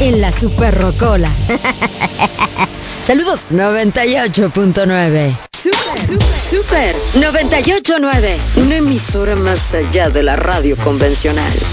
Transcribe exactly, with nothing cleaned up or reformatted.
en la Super Rocola. Saludos, noventa y ocho punto nueve. Super, super, super noventa y ocho punto nueve. Una emisora más allá de la radio convencional.